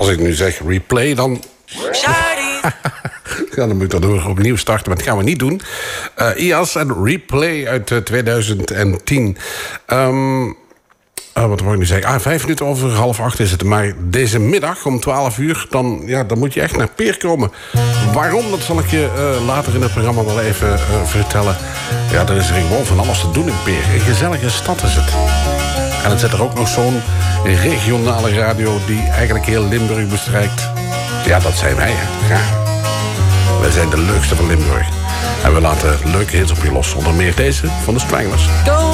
Als ik nu zeg replay, dan... Ja, dan moet ik dat opnieuw starten, maar dat gaan we niet doen. IAS en Replay uit 2010. Wat wou ik nu zeggen? 5 minuten over 7:30 is het. Maar deze middag om 12 uur, dan moet je echt naar Peer komen. Waarom, dat zal ik je later in het programma wel even vertellen. Ja, er is er gewoon van alles te doen in Peer. Een gezellige stad is het. En dan zit er ook nog zo'n regionale radio die eigenlijk heel Limburg bestrijkt. Ja, dat zijn wij, hè. Ja. Wij zijn de leukste van Limburg. En we laten leuke hits op je los. Onder meer deze van de Stranglers.